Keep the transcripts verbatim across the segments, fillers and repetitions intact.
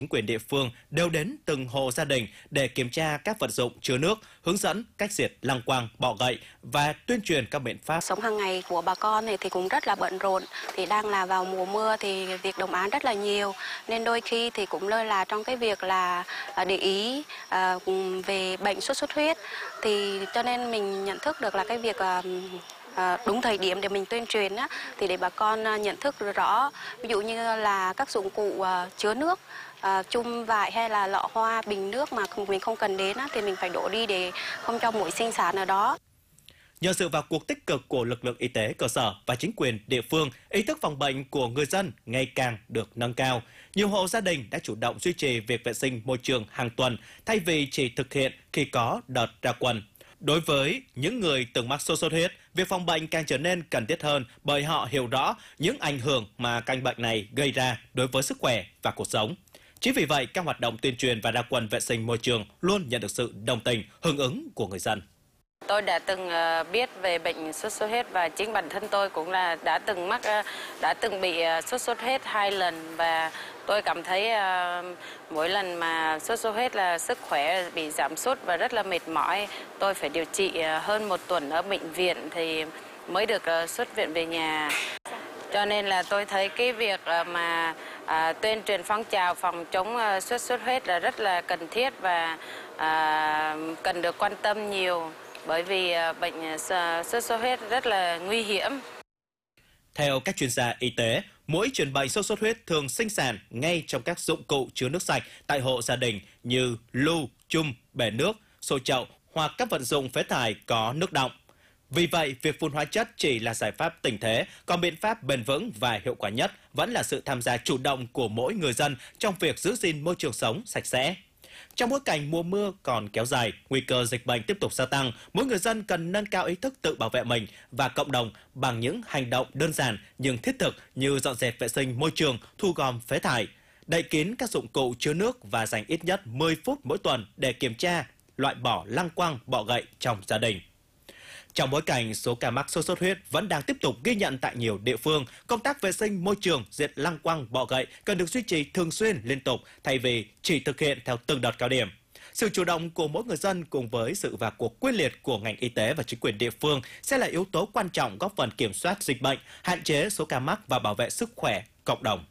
chính quyền địa phương đều đến từng hộ gia đình để kiểm tra các vật dụng chứa nước, hướng dẫn cách diệt lăng quăng, bọ gậy và tuyên truyền các biện pháp. Sống hàng ngày của bà con này thì cũng rất là bận rộn, thì đang là vào mùa mưa thì việc đồng áng rất là nhiều, nên đôi khi thì cũng lơ là trong cái việc là để ý về bệnh sốt xuất huyết, thì cho nên mình nhận thức được là cái việc À, đúng thời điểm để mình tuyên truyền á, thì để bà con nhận thức rõ, ví dụ như là các dụng cụ uh, chứa nước, uh, chum vại hay là lọ hoa, bình nước mà mình không cần đến á, thì mình phải đổ đi để không cho muỗi sinh sản ở đó. Nhờ sự vào cuộc tích cực của lực lượng y tế cơ sở và chính quyền địa phương, ý thức phòng bệnh của người dân ngày càng được nâng cao. Nhiều hộ gia đình đã chủ động duy trì việc vệ sinh môi trường hàng tuần thay vì chỉ thực hiện khi có đợt ra quân. Đối với những người từng mắc sốt xuất huyết, việc phòng bệnh càng trở nên cần thiết hơn bởi họ hiểu rõ những ảnh hưởng mà căn bệnh này gây ra đối với sức khỏe và cuộc sống. Chính vì vậy, các hoạt động tuyên truyền và ra quân vệ sinh môi trường luôn nhận được sự đồng tình, hưởng ứng của người dân. Tôi đã từng biết về bệnh sốt xuất huyết và chính bản thân tôi cũng là đã từng mắc, đã từng bị sốt xuất huyết hai lần, và tôi cảm thấy mỗi lần mà sốt xuất huyết là sức khỏe bị giảm sút và rất là mệt mỏi. Tôi phải điều trị hơn một tuần ở bệnh viện thì mới được xuất viện về nhà. Cho nên là tôi thấy cái việc mà à, tuyên truyền phong trào phòng chống sốt xuất huyết là rất là cần thiết và à, cần được quan tâm nhiều. Bởi vì bệnh sốt xuất huyết rất là nguy hiểm. Theo các chuyên gia y tế, muỗi truyền bệnh sốt xuất huyết thường sinh sản ngay trong các dụng cụ chứa nước sạch tại hộ gia đình như lu, chum, bể nước, xô chậu hoặc các vật dụng phế thải có nước đọng. Vì vậy, việc phun hóa chất chỉ là giải pháp tình thế, còn biện pháp bền vững và hiệu quả nhất vẫn là sự tham gia chủ động của mỗi người dân trong việc giữ gìn môi trường sống sạch sẽ. Trong bối cảnh mùa mưa còn kéo dài, nguy cơ dịch bệnh tiếp tục gia tăng, mỗi người dân cần nâng cao ý thức tự bảo vệ mình và cộng đồng bằng những hành động đơn giản nhưng thiết thực như dọn dẹp vệ sinh môi trường, thu gom phế thải, đậy kín các dụng cụ chứa nước và dành ít nhất mười phút mỗi tuần để kiểm tra, loại bỏ lăng quăng, bọ gậy trong gia đình. Trong bối cảnh số ca mắc sốt xuất huyết vẫn đang tiếp tục ghi nhận tại nhiều địa phương, công tác vệ sinh môi trường, diệt lăng quăng, bọ gậy cần được duy trì thường xuyên liên tục thay vì chỉ thực hiện theo từng đợt cao điểm. Sự chủ động của mỗi người dân cùng với sự vào cuộc quyết liệt của ngành y tế và chính quyền địa phương sẽ là yếu tố quan trọng góp phần kiểm soát dịch bệnh, hạn chế số ca mắc và bảo vệ sức khỏe cộng đồng.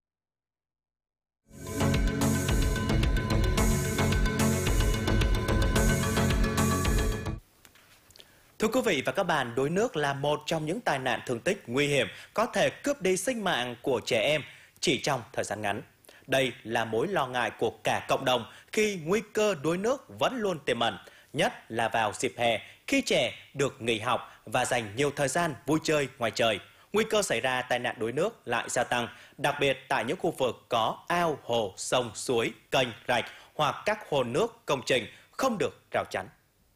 Thưa quý vị và các bạn, đuối nước là một trong những tai nạn thương tích nguy hiểm có thể cướp đi sinh mạng của trẻ em chỉ trong thời gian ngắn. Đây là mối lo ngại của cả cộng đồng khi nguy cơ đuối nước vẫn luôn tiềm ẩn, nhất là vào dịp hè khi trẻ được nghỉ học và dành nhiều thời gian vui chơi ngoài trời. Nguy cơ xảy ra tai nạn đuối nước lại gia tăng, đặc biệt tại những khu vực có ao, hồ, sông, suối, kênh, rạch hoặc các hồ nước, công trình không được rào chắn.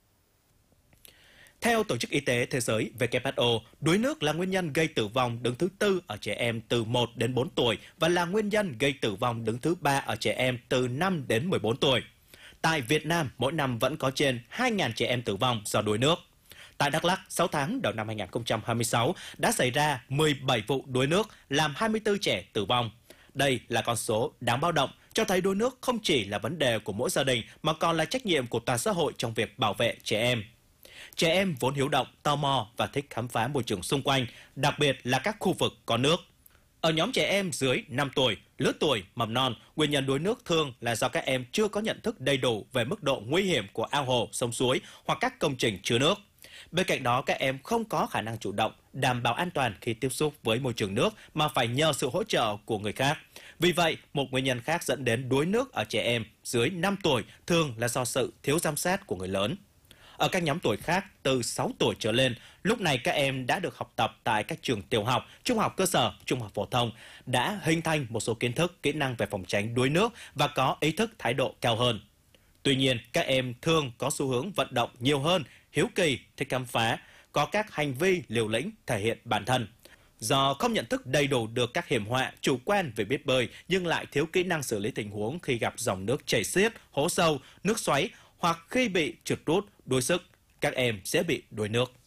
Theo Tổ chức Y tế Thế giới W H O, đuối nước là nguyên nhân gây tử vong đứng thứ tư ở trẻ em từ một đến bốn tuổi và là nguyên nhân gây tử vong đứng thứ ba ở trẻ em từ năm đến mười bốn tuổi. Tại Việt Nam, mỗi năm vẫn có trên hai nghìn trẻ em tử vong do đuối nước. Tại Đắk Lắk, sáu tháng đầu năm hai nghìn không trăm hai mươi sáu đã xảy ra mười bảy vụ đuối nước, làm hai mươi tư trẻ tử vong. Đây là con số đáng báo động, cho thấy đuối nước không chỉ là vấn đề của mỗi gia đình mà còn là trách nhiệm của toàn xã hội trong việc bảo vệ trẻ em. Trẻ em vốn hiếu động, tò mò và thích khám phá môi trường xung quanh, đặc biệt là các khu vực có nước. Ở nhóm trẻ em dưới năm tuổi, lứa tuổi mầm non, nguyên nhân đuối nước thường là do các em chưa có nhận thức đầy đủ về mức độ nguy hiểm của ao hồ, sông suối hoặc các công trình chứa nước. Bên cạnh đó, các em không có khả năng chủ động, đảm bảo an toàn khi tiếp xúc với môi trường nước mà phải nhờ sự hỗ trợ của người khác. Vì vậy, một nguyên nhân khác dẫn đến đuối nước ở trẻ em dưới năm tuổi thường là do sự thiếu giám sát của người lớn. Ở các nhóm tuổi khác từ sáu tuổi trở lên, lúc này các em đã được học tập tại các trường tiểu học, trung học cơ sở, trung học phổ thông, đã hình thành một số kiến thức, kỹ năng về phòng tránh đuối nước và có ý thức thái độ cao hơn. Tuy nhiên, các em thường có xu hướng vận động nhiều hơn, hiếu kỳ, thích khám phá, có các hành vi liều lĩnh thể hiện bản thân. Do không nhận thức đầy đủ được các hiểm họa, chủ quan về biết bơi nhưng lại thiếu kỹ năng xử lý tình huống khi gặp dòng nước chảy xiết, hố sâu, nước xoáy hoặc khi bị trượt rút, đuối sức, các em sẽ bị đuối nước.